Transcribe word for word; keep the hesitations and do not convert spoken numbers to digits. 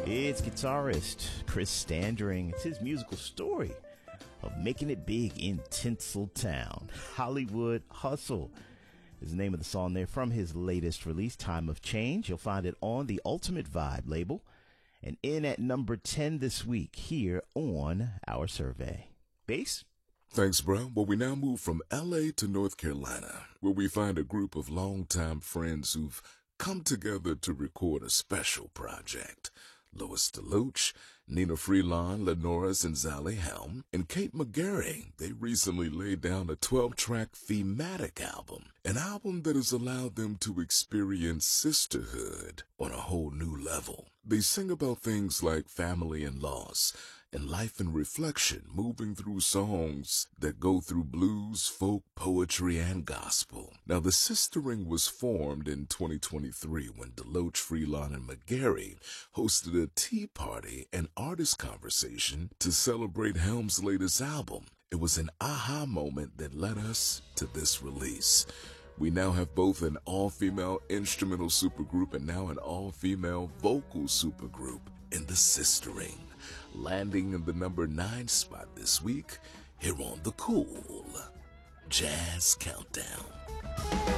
It's guitarist Chris Standring. It's his musical story of making it big in Tinseltown. Hollywood Hustle is the name of the song there from his latest release, Time of Change. You'll find it on the Ultimate Vibe label and in at number ten this week here on our survey. Bass? Thanks, bro. Well, we now move from L A to North Carolina, where we find a group of longtime friends who've come together to record a special project. Lois DeLoach, Nina Freelon, Lenoris and Zali Helm, and Kate McGarry. They recently laid down a twelve-track thematic album, an album that has allowed them to experience sisterhood on a whole new level. They sing about things like family and loss, and life and reflection, moving through songs that go through blues, folk, poetry, and gospel. Now, the Sistering was formed in twenty twenty-three when DeLoach, Freelon, and McGarry hosted a tea party and artist conversation to celebrate Helm's latest album. It was an aha moment that led us to this release. We now have both an all-female instrumental supergroup and now an all-female vocal supergroup in the Sistering, landing in the number nine spot this week here on the Cool Jazz Countdown.